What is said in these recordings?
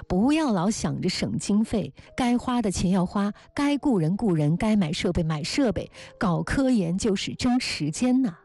不要老想着省经费，该花的钱要花，该雇人雇人，该买设备买设备，搞科研就是争时间呐。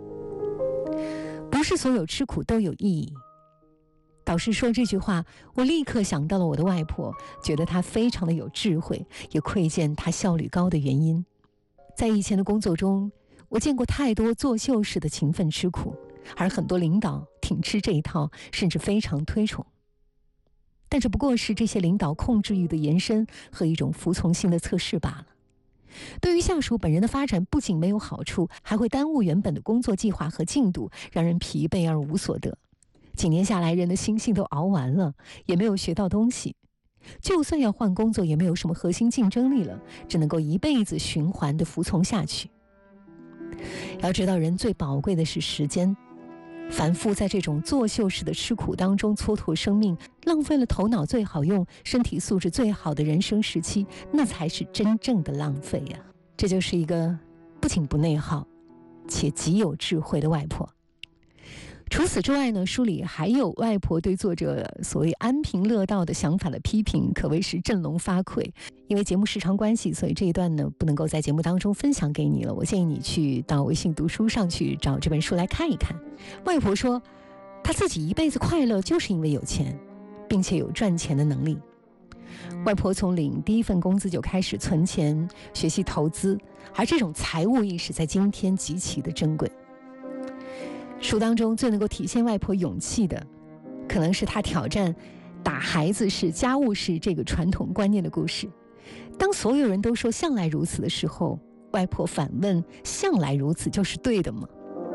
不是所有吃苦都有意义。导师说这句话，我立刻想到了我的外婆，觉得她非常的有智慧，也窥见她效率高的原因。在以前的工作中，我见过太多作秀式的勤奋吃苦，而很多领导挺吃这一套，甚至非常推崇。但这不过是这些领导控制欲的延伸和一种服从性的测试罢了。对于下属本人的发展不仅没有好处，还会耽误原本的工作计划和进度，让人疲惫而无所得。几年下来，人的心性都熬完了，也没有学到东西。就算要换工作，也没有什么核心竞争力了，只能够一辈子循环地服从下去。要知道，人最宝贵的是时间，反复在这种作秀式的吃苦当中蹉跎生命，浪费了头脑最好用、身体素质最好的人生时期，那才是真正的浪费呀。这就是一个不仅不内耗，且极有智慧的外婆。除此之外呢，书里还有外婆对作者所谓安贫乐道的想法的批评，可谓是振聋发聩。因为节目时长关系，所以这一段呢不能够在节目当中分享给你了。我建议你去到微信读书上去找这本书来看一看。外婆说，她自己一辈子快乐就是因为有钱，并且有赚钱的能力。外婆从领第一份工资就开始存钱、学习投资，而这种财务意识在今天极其的珍贵。书当中最能够体现外婆勇气的，可能是她挑战打孩子是家务事这个传统观念的故事。当所有人都说向来如此的时候，外婆反问，向来如此就是对的吗？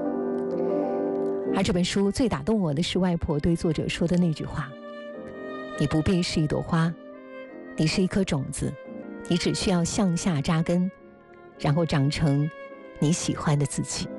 而这本书最打动我的是外婆对作者说的那句话，你不必是一朵花，你是一颗种子，你只需要向下扎根，然后长成你喜欢的自己。